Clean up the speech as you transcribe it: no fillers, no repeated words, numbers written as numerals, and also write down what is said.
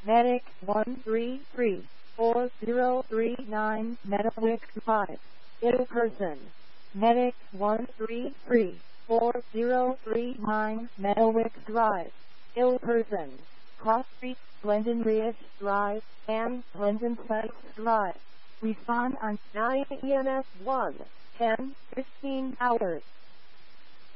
Medic 133-4039 Meadowwick Drive, ill person. Medic 133-4039 Meadowwick Drive, ill person. Cross Street, Glendon Ridge Drive, and Glendon Place Drive. Respond on 9 EMS 1, 10, 15 hours.